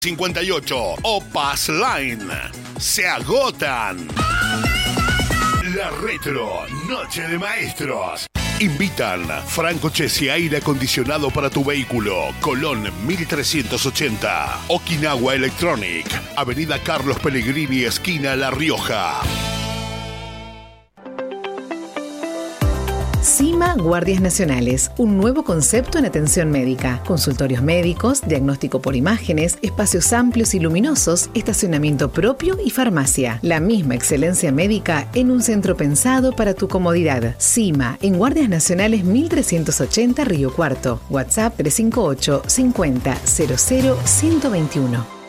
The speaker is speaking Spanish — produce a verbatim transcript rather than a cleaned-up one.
cincuenta y ocho o Pass Line. Se agotan. La Retro Noche de Maestros. Invitan Franco Chesi, aire acondicionado para tu vehículo, Colón mil trescientos ochenta. Okinawa Electronic, Avenida Carlos Pellegrini, esquina La Rioja. CIMA Guardias Nacionales, un nuevo concepto en atención médica. Consultorios médicos, diagnóstico por imágenes, espacios amplios y luminosos, estacionamiento propio y farmacia. La misma excelencia médica en un centro pensado para tu comodidad. CIMA, en Guardias Nacionales mil trescientos ochenta Río Cuarto. WhatsApp tres cinco ocho, cincuenta, cero cero, ciento veintiuno.